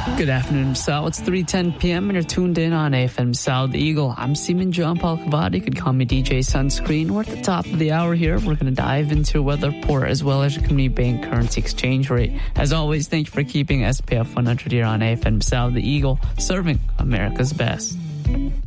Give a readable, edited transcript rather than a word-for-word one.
Good afternoon, Sal. It's 3:10 p.m. and you're tuned in on AFM South Eagle. I'm Seaman John Paul Cavati. You could call me DJ Sunscreen. We're at the top of the hour here. We're going to dive into a weather report as well as your community bank currency exchange rate. As always, thank you for keeping SPF 100 here on AFM South Eagle, serving America's best.